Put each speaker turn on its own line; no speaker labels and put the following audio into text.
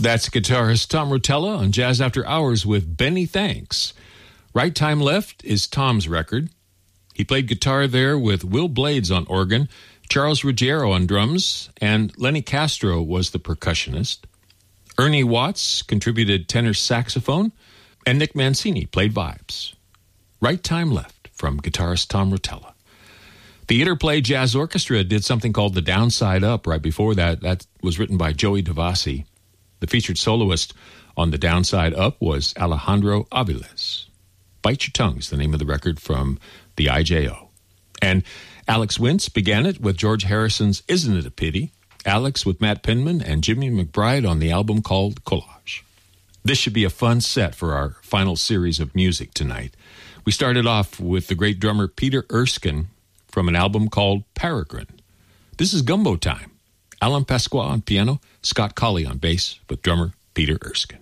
That's guitarist Tom Rotella on Jazz After Hours with Benny Thanks. Right Time Left is Tom's record. He played guitar there with Will Blades on organ, Charles Ruggiero on drums, and Lenny Castro was the percussionist. Ernie Watts contributed tenor saxophone, and Nick Mancini played vibes. Right Time Left from guitarist Tom Rotella. The Interplay Jazz Orchestra did something called The Downside Up right before that. That was written by Joey DeVasi. The featured soloist on The Downside Up was Alejandro Aviles. Bite Your Tongue is the name of the record from the IJO. And Alex Wintz began it with George Harrison's Isn't It a Pity? Alex with Matt Penman and Jimmy McBride on the album called Collage. This should be a fun set for our final series of music tonight. We started off with the great drummer Peter Erskine from an album called Peregrine. This is Gumbo Time. Alan Pasqua on piano, Scott Colley on bass, with drummer Peter Erskine.